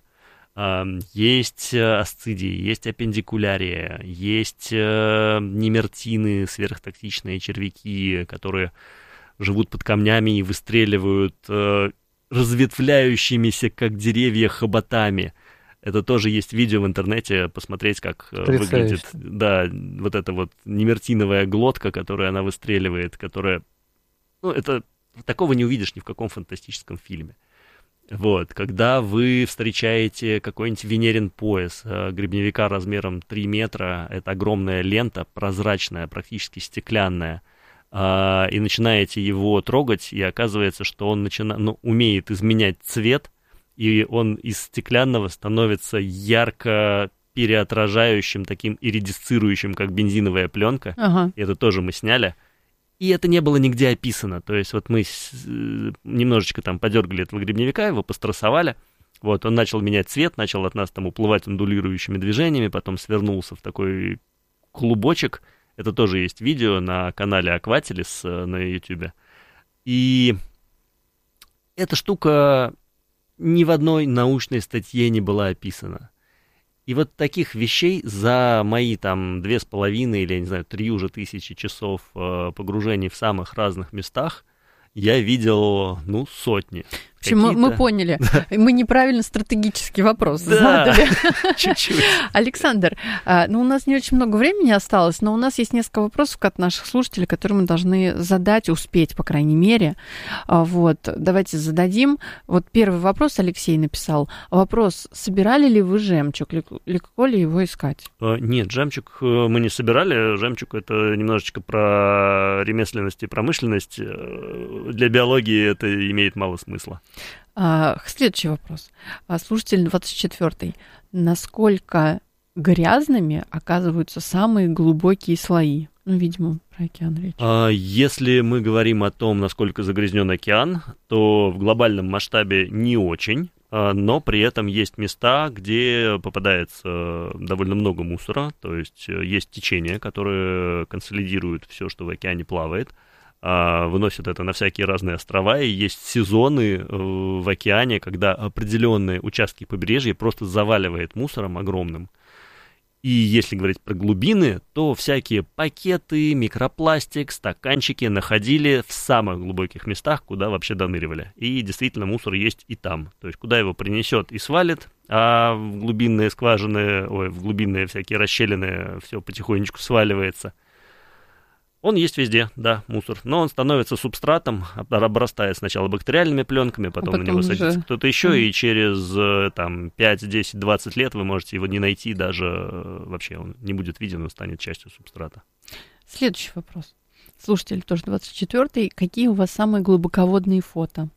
Есть асцидии, есть аппендикулярия, есть немертины, сверхтоксичные червяки, которые живут под камнями и выстреливают разветвляющимися, как деревья, хоботами. Это тоже есть видео в интернете, посмотреть, как выглядит, да, вот эта вот немертиновая глотка, которую она выстреливает, которая, ну, это, такого не увидишь ни в каком фантастическом фильме. Вот, когда вы встречаете какой-нибудь венерин пояс, грибневика размером три метра, это огромная лента, прозрачная, практически стеклянная, и начинаете его трогать, и оказывается, что он начина... ну, умеет изменять цвет, и он из стеклянного становится ярко переотражающим, таким иридисцирующим, как бензиновая пленка. Ага. И это тоже мы сняли. И это не было нигде описано. То есть вот мы немножечко там подергали этого грибневика, его пострессовали. Вот, он начал менять цвет, начал от нас там уплывать ондулирующими движениями, потом свернулся в такой клубочек. Это тоже есть видео на канале Акватилис на YouTube. И эта штука ни в одной научной статье не была описана. И вот таких вещей за мои там две с половиной или, я не знаю, три уже тысячи часов э, погружений в самых разных местах я видел, ну, сотни. В общем, мы, мы поняли. Мы неправильно стратегический вопрос задали. Чуть-чуть. Александр, ну, у нас не очень много времени осталось, но у нас есть несколько вопросов от наших слушателей, которые мы должны задать, успеть, по крайней мере. Вот, давайте зададим. Вот первый вопрос Алексей написал. Вопрос, собирали ли вы жемчуг, легко ли его искать? Нет, жемчуг мы не собирали. Жемчуг — это немножечко про ремесленность и промышленность. Для биологии это имеет мало смысла. Следующий вопрос. Слушатель двадцать четвёртый. Насколько грязными оказываются самые глубокие слои? Ну, видимо, про океан речь. Если мы говорим о том, насколько загрязнен океан, то в глобальном масштабе не очень, но при этом есть места, где попадается довольно много мусора, то есть есть течения, которые консолидируют все, что в океане плавает, выносят это на всякие разные острова, и есть сезоны в океане, когда определенные участки побережья просто заваливает мусором огромным. И если говорить про глубины, то всякие пакеты, микропластик, стаканчики находили в самых глубоких местах, куда вообще доныривали. И действительно мусор есть и там. То есть куда его принесет и свалит, а в глубинные скважины, ой, в глубинные всякие расщелины все потихонечку сваливается. Он есть везде, да, мусор, но он становится субстратом, обрастает сначала бактериальными пленками, потом, потом на него садится уже... кто-то еще, mm-hmm. и через там, пять, десять, двадцать лет вы можете его не найти, даже вообще он не будет виден, он станет частью субстрата. Следующий вопрос. Слушатель тоже двадцать четвёртый. Какие у вас самые глубоководные фото?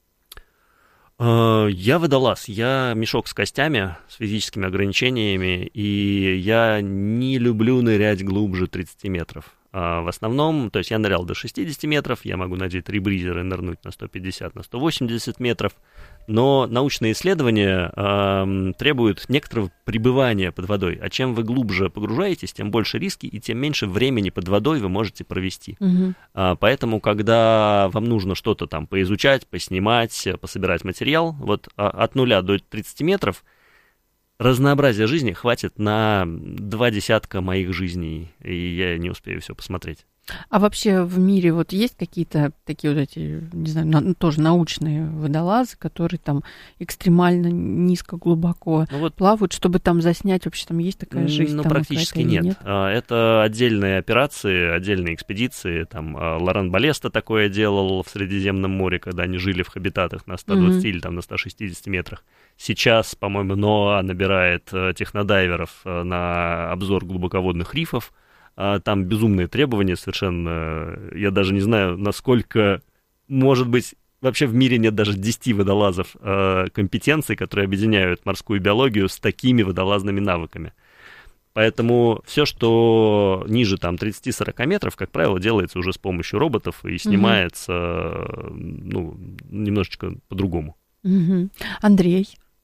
Я водолаз, я мешок с костями, с физическими ограничениями, и я не люблю нырять глубже тридцати метров. В основном, то есть я нырял до шестидесяти метров, я могу надеть ребризер и нырнуть на сто пятьдесят, на сто восемьдесят метров, но научные исследования э, требуют некоторого пребывания под водой, а чем вы глубже погружаетесь, тем больше риски и тем меньше времени под водой вы можете провести. Угу. А, поэтому, когда вам нужно что-то там поизучать, поснимать, пособирать материал, вот а, от нуля до тридцати метров, разнообразия жизни хватит на два десятка моих жизней, и я не успею все посмотреть. А вообще в мире вот есть какие-то такие вот эти, не знаю, на, тоже научные водолазы, которые там экстремально низко, глубоко ну вот, плавают, чтобы там заснять, вообще там есть такая жизнь? Ну, там практически нет. нет. Это отдельные операции, отдельные экспедиции. Там Лоран Балеста такое делал в Средиземном море, когда они жили в хабитатах на сто двадцати mm-hmm. или там на сто шестидесяти метрах. Сейчас, по-моему, НОАА набирает технодайверов на обзор глубоководных рифов. Там безумные требования совершенно. Я даже не знаю, насколько, может быть, вообще в мире нет даже десяти водолазов компетенций, которые объединяют морскую биологию с такими водолазными навыками. Поэтому все, что ниже там тридцати-сорока метров, как правило, делается уже с помощью роботов и снимается mm-hmm. ну, немножечко по-другому. Mm-hmm. Андрей?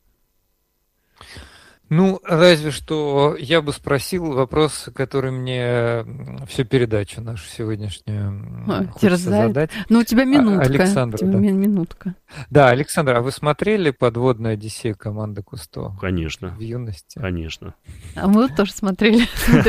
Ну, разве что я бы спросил вопрос, который мне всю передачу нашу сегодняшнюю а, хочется задать. Ну, у тебя минутка. Александр, у тебя да. минутка. Да, Александр, а вы смотрели «Подводную Одиссею» команды Кусто? Конечно. В юности? Конечно. А мы тоже смотрели.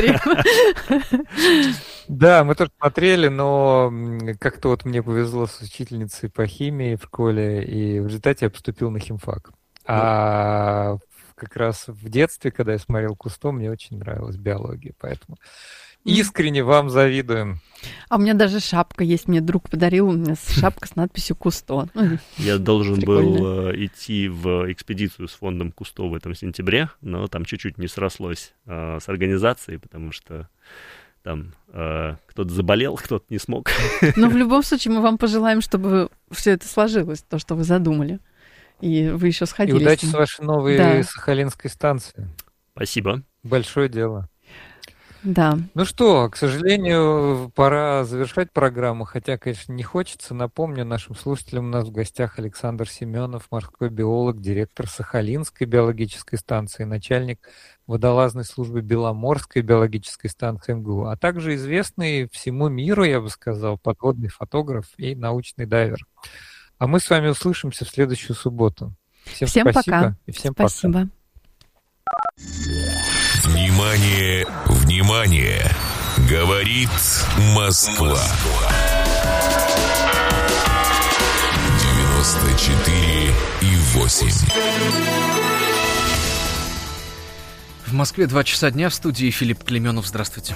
Да, мы тоже смотрели, но как-то вот мне повезло с учительницей по химии в школе, и в результате я поступил на химфак. А как раз в детстве, когда я смотрел Кусто, мне очень нравилась биология, поэтому искренне вам завидуем. А у меня даже шапка есть, мне друг подарил, у меня шапка с надписью Кусто. Я должен был идти в экспедицию с фондом Кусто в этом сентябре, но там чуть-чуть не срослось с организацией, потому что там кто-то заболел, кто-то не смог. Но в любом случае мы вам пожелаем, чтобы все это сложилось, то, что вы задумали. И вы еще сходили. И удачи с, с вашей новой да. Сахалинской станцией. Спасибо. Большое дело. Да. Ну что, к сожалению, пора завершать программу, хотя, конечно, не хочется. Напомню нашим слушателям, у нас в гостях Александр Семенов, морской биолог, директор Сахалинской биологической станции, начальник водолазной службы Беломорской биологической станции эм гэ у, а также известный всему миру, я бы сказал, подводный фотограф и научный дайвер. А мы с вами услышимся в следующую субботу. Всем, всем спасибо пока. И всем спасибо. Пока. Внимание, внимание! Говорит Москва. девяносто четыре и восемь. В Москве два часа дня, в студии Филипп Клеменов. Здравствуйте.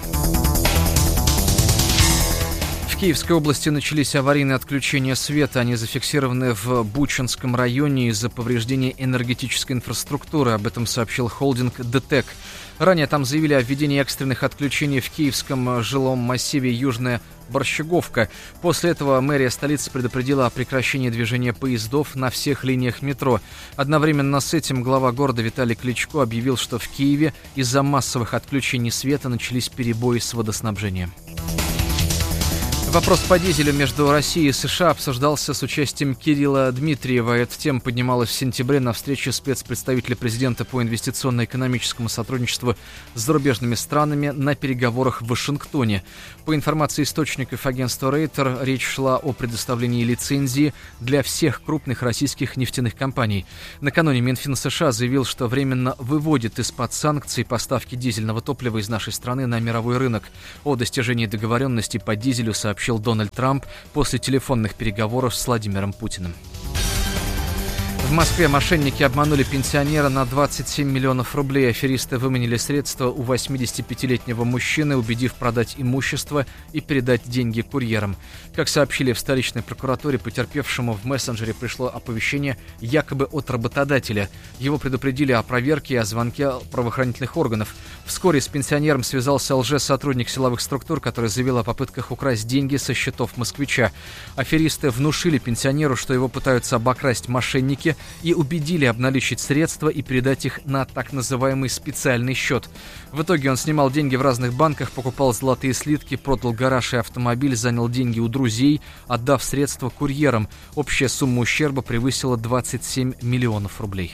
В Киевской области начались аварийные отключения света. Они зафиксированы в Бучанском районе из-за повреждения энергетической инфраструктуры. Об этом сообщил холдинг ДТЭК. Ранее там заявили о введении экстренных отключений в киевском жилом массиве Южная Борщаговка. После этого мэрия столицы предупредила о прекращении движения поездов на всех линиях метро. Одновременно с этим глава города Виталий Кличко объявил, что в Киеве из-за массовых отключений света начались перебои с водоснабжением. Вопрос по дизелю между Россией и США обсуждался с участием Кирилла Дмитриева. Эта тема поднималась в сентябре на встрече спецпредставителя президента по инвестиционно-экономическому сотрудничеству с зарубежными странами на переговорах в Вашингтоне. По информации источников агентства Рейтер, речь шла о предоставлении лицензии для всех крупных российских нефтяных компаний. Накануне Минфин США заявил, что временно выводит из-под санкций поставки дизельного топлива из нашей страны на мировой рынок. О достижении договоренности по дизелю сообщил сообщил Дональд Трамп после телефонных переговоров с Владимиром Путиным. В Москве мошенники обманули пенсионера на двадцать семь миллионов рублей. Аферисты выманили средства у восьмидесятипятилетнего мужчины, убедив продать имущество и передать деньги курьерам. Как сообщили в столичной прокуратуре, потерпевшему в мессенджере пришло оповещение якобы от работодателя. Его предупредили о проверке и о звонке правоохранительных органов. Вскоре с пенсионером связался лжесотрудник силовых структур, который заявил о попытках украсть деньги со счетов москвича. Аферисты внушили пенсионеру, что его пытаются обокрасть мошенники, и убедили обналичить средства и передать их на так называемый специальный счет. В итоге он снимал деньги в разных банках, покупал золотые слитки, продал гараж и автомобиль, занял деньги у друзей, отдав средства курьерам. Общая сумма ущерба превысила двадцать семь миллионов рублей.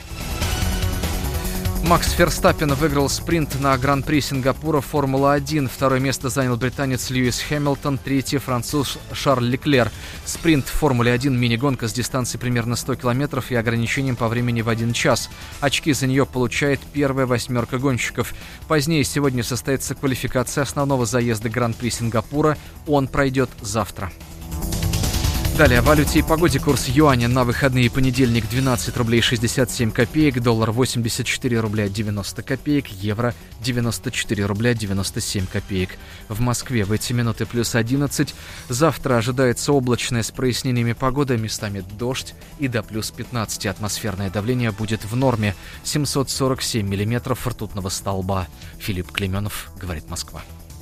Макс Ферстаппен выиграл спринт на Гран-при Сингапура Формула один. Второе место занял британец Льюис Хэмилтон, третье француз Шарль Леклер. Спринт в Формуле один – мини-гонка с дистанцией примерно сто километров и ограничением по времени в один час. Очки за нее получает первая восьмерка гонщиков. Позднее сегодня состоится квалификация основного заезда Гран-при Сингапура. Он пройдет завтра. Далее о валюте и погоде. Курс юаня на выходные: понедельник двенадцать рублей шестьдесят семь копеек, доллар восемьдесят четыре рубля девяносто копеек, евро девяносто четыре рубля девяносто семь копеек. В Москве в эти минуты плюс одиннадцать. Завтра ожидается облачная с прояснениями погода, местами дождь и до плюс пятнадцать. Атмосферное давление будет в норме семьсот сорок семь миллиметров ртутного столба. Филипп Клеменов, говорит Москва.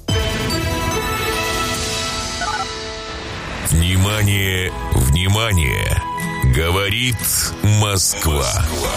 Внимание, внимание! Говорит Москва.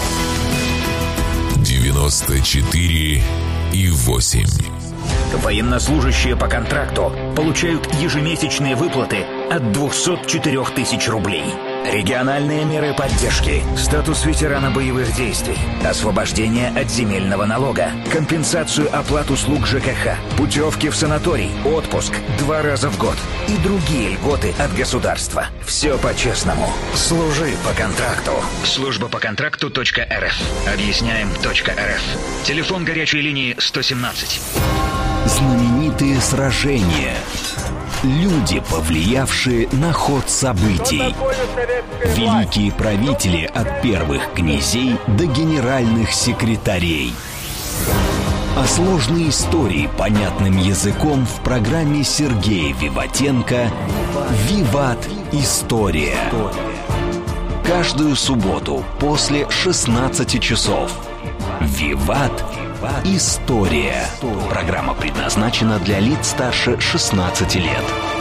девяносто четыре и восемь. Военнослужащие по контракту получают ежемесячные выплаты от двухсот четырёх тысяч рублей. Региональные меры поддержки, статус ветерана боевых действий, освобождение от земельного налога, компенсацию оплат услуг ЖКХ, путевки в санаторий, отпуск два раза в год и другие льготы от государства. Все по-честному. Служи по контракту. Служба по контракту .рф. Объясняем .рф. Телефон горячей линии сто семнадцать. Знаменитые сражения. Люди, повлиявшие на ход событий. Великие правители от первых князей до генеральных секретарей. О сложной истории понятным языком в программе Сергея Виватенко «Виват. История». Каждую субботу после шестнадцати часов. «Виват. История». Программа предназначена для лиц старше шестнадцати лет.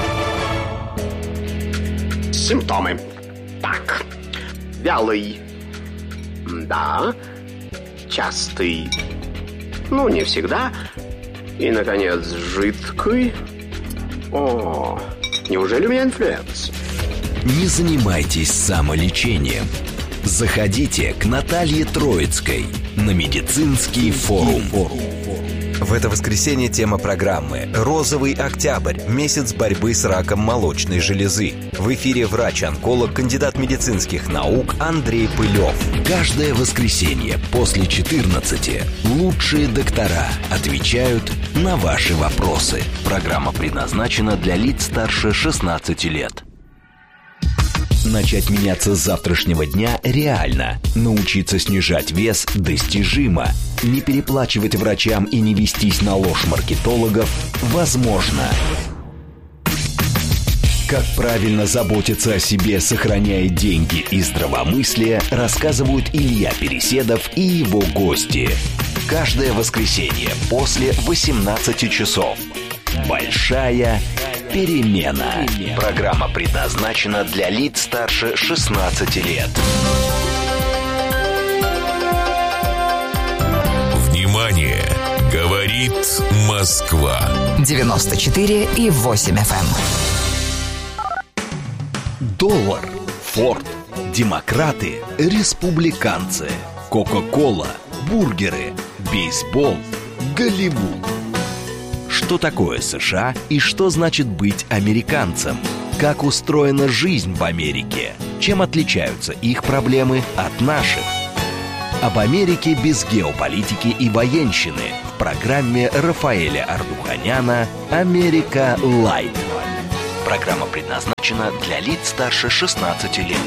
Симптомы. Так. Вялый. Да. Частый. Ну, не всегда. И, наконец, жидкий. О, неужели у меня инфлюенс? Не занимайтесь самолечением. Заходите к Наталье Троицкой на медицинский форум. В это воскресенье тема программы «Розовый октябрь. Месяц борьбы с раком молочной железы». В эфире врач-онколог, кандидат медицинских наук Андрей Пылев. Каждое воскресенье после четырнадцати лучшие доктора отвечают на ваши вопросы. Программа предназначена для лиц старше шестнадцати лет. Начать меняться с завтрашнего дня реально. Научиться снижать вес достижимо. Не переплачивать врачам и не вестись на ложь маркетологов возможно. Как правильно заботиться о себе, сохраняя деньги и здравомыслие, рассказывают Илья Переседов и его гости. Каждое воскресенье после восемнадцати часов. Большая перемена. Программа предназначена для лиц старше шестнадцати лет. Внимание! Говорит Москва. девяносто четыре и восемь эф эм. Доллар, Форд, демократы, республиканцы, Кока-кола, бургеры, бейсбол, Голливуд. Что такое США и что значит быть американцем? Как устроена жизнь в Америке? Чем отличаются их проблемы от наших? Об Америке без геополитики и военщины в программе Рафаэля Ардуханяна «Америка Лайт». Программа предназначена для лиц старше шестнадцати лет.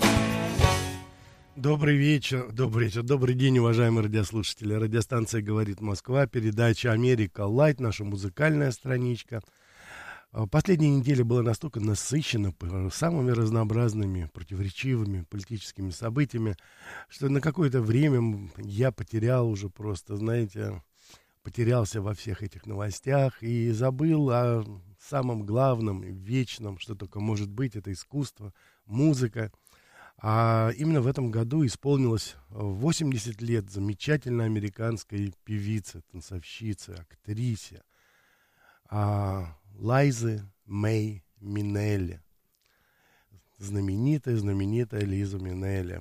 Добрый вечер, добрый вечер, добрый день, уважаемые радиослушатели. Радиостанция «Говорит Москва», передача «Америка Лайт», наша музыкальная страничка. Последняя неделя была настолько насыщена самыми разнообразными, противоречивыми политическими событиями, что на какое-то время я потерял уже просто, знаете, потерялся во всех этих новостях и забыл о самом главном, вечном, что только может быть, это искусство, музыка. А именно в этом году исполнилось восемьдесят лет замечательной американской певице, танцовщице, актрисе а, Лайзы Мэй Минелли. Знаменитая, знаменитая Лиза Минелли.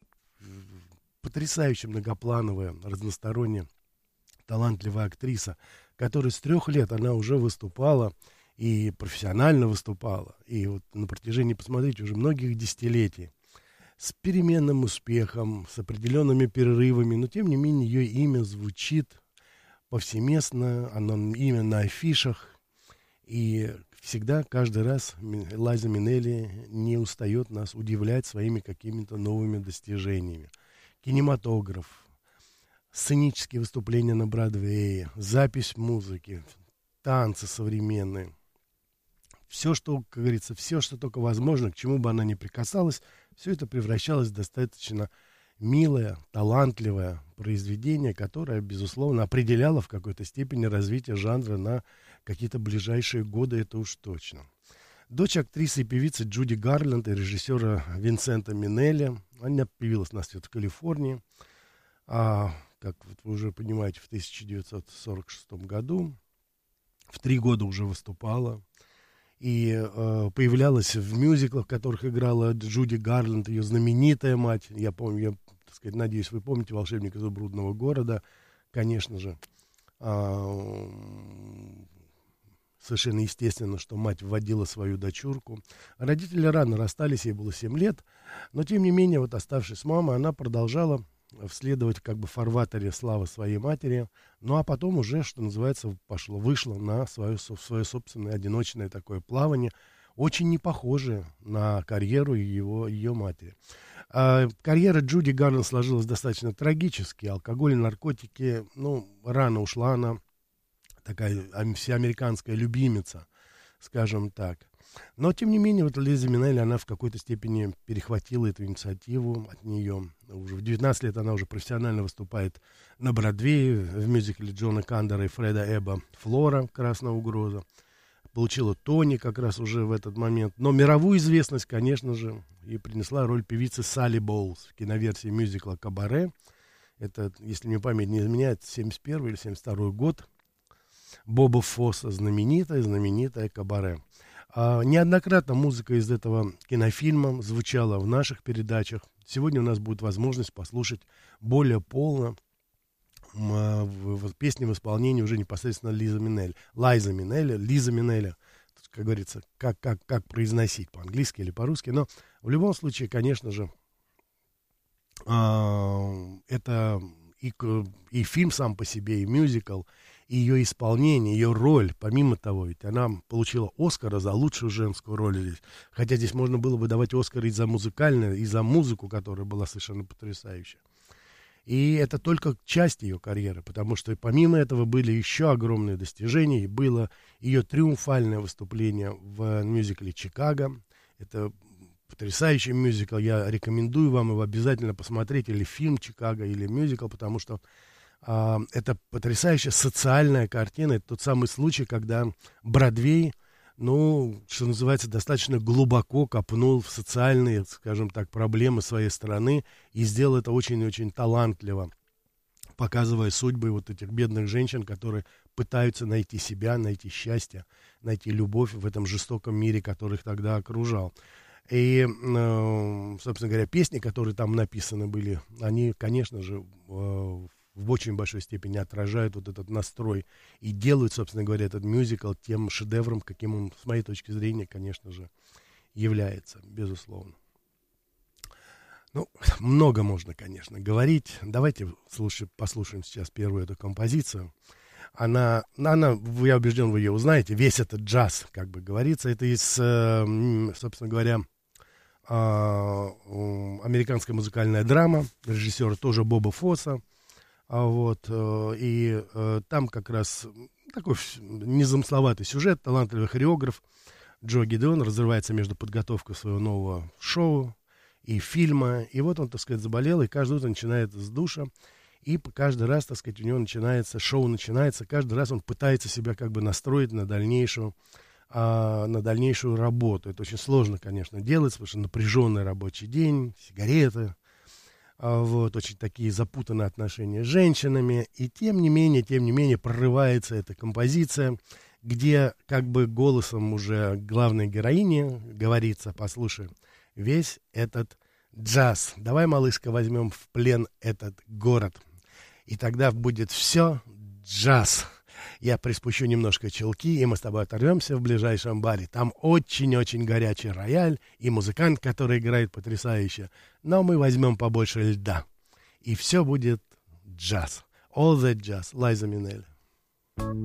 Потрясающе многоплановая, разносторонняя, талантливая актриса, которая с трех лет она уже выступала и профессионально выступала. И вот на протяжении, посмотрите, уже многих десятилетий, с переменным успехом, с определенными перерывами, но тем не менее ее имя звучит повсеместно, оно имя на афишах, и всегда, каждый раз Лайза Минелли не устает нас удивлять своими какими-то новыми достижениями. Кинематограф, сценические выступления на Бродвее, запись музыки, танцы современные. Все, что, как говорится, все, что только возможно, к чему бы она ни прикасалась, все это превращалось в достаточно милое, талантливое произведение, которое, безусловно, определяло в какой-то степени развитие жанра на какие-то ближайшие годы, это уж точно. Дочь актрисы и певицы Джуди Гарленд и режиссера Винсента Минелли. Она появилась на свет в Калифорнии, а, как вот вы уже понимаете, в тысяча девятьсот сорок шестом году. В три года уже выступала. И э, появлялась в мюзиклах, в которых играла Джуди Гарленд, ее знаменитая мать. Я помню, я, так сказать, надеюсь, вы помните «Волшебник изумрудного города». Конечно же, э, совершенно естественно, что мать вводила свою дочурку. Родители рано расстались, ей было семь лет. Но, тем не менее, вот оставшись с мамой, она продолжала вследовать как бы фарватере славы своей матери, ну а потом уже, что называется, пошло, вышло на свое, свое собственное одиночное такое плавание, очень не похожее на карьеру его, ее матери. А, карьера Джуди Гарленд сложилась достаточно трагически, алкоголь и наркотики, ну, рано ушла она, такая всеамериканская любимица, скажем так. Но, тем не менее, вот Лиза Минелли, она в какой-то степени перехватила эту инициативу от нее. Уже в девятнадцать лет она уже профессионально выступает на Бродвее, в мюзикле Джона Кандера и Фреда Эбба «Флора. Красная угроза». Получила Тони как раз уже в этот момент. Но мировую известность, конечно же, ей принесла роль певицы Салли Боулс в киноверсии мюзикла «Кабаре». Это, если мне память не изменяет, семьдесят первый или семьдесят второй год. Боба Фосса, знаменитая, знаменитая «Кабаре». А, неоднократно музыка из этого кинофильма звучала в наших передачах. Сегодня у нас будет возможность послушать более полно а, в, в, песни в исполнении уже непосредственно Лиза Минелли. Лайза Минелли, Лиза Минелли, как говорится, как, как, как произносить по-английски или по-русски. Но в любом случае, конечно же, а, это и, и фильм сам по себе, и мюзикл, ее исполнение, ее роль, помимо того, ведь она получила Оскара за лучшую женскую роль здесь. Хотя здесь можно было бы давать Оскар и за музыкальную, и за музыку, которая была совершенно потрясающая. И это только часть ее карьеры, потому что помимо этого были еще огромные достижения, и было ее триумфальное выступление в мюзикле «Чикаго». Это потрясающий мюзикл, я рекомендую вам его обязательно посмотреть, или фильм «Чикаго», или мюзикл, потому что а, это потрясающая социальная картина, это тот самый случай, когда Бродвей, ну, что называется, достаточно глубоко копнул в социальные, скажем так, проблемы своей страны и сделал это очень-очень талантливо, показывая судьбы вот этих бедных женщин, которые пытаются найти себя, найти счастье, найти любовь в этом жестоком мире, который их тогда окружал. И, э, собственно говоря, песни, которые там написаны были, они, конечно же, э, в очень большой степени отражают вот этот настрой и делают, собственно говоря, этот мюзикл тем шедевром, каким он, с моей точки зрения, конечно же, является, безусловно. Ну, много можно, конечно, говорить. Давайте слушай, послушаем сейчас первую эту композицию. Она, она, я убежден, вы ее узнаете, весь этот джаз, как бы говорится, это из, собственно говоря, американская музыкальная драма, режиссера тоже Боба Фосса. А вот, и там как раз такой незамысловатый сюжет, талантливый хореограф Джо Гидеон разрывается между подготовкой своего нового шоу и фильма, и вот он, так сказать, заболел, и каждое утро начинает с душа, и каждый раз, так сказать, у него начинается, шоу начинается, каждый раз он пытается себя как бы настроить на дальнейшую, а, на дальнейшую работу. Это очень сложно, конечно, делать, потому что напряженный рабочий день, сигареты, вот, очень такие запутанные отношения с женщинами, и тем не менее, тем не менее, прорывается эта композиция, где как бы голосом уже главной героини говорится: послушай, весь этот джаз, давай, малышка, возьмем в плен этот город, и тогда будет все джаз. Я приспущу немножко челки, и мы с тобой оторвемся в ближайшем баре. Там очень-очень горячий рояль и музыкант, который играет потрясающе. Но мы возьмем побольше льда. И все будет джаз. All that jazz. Лайза Минелли.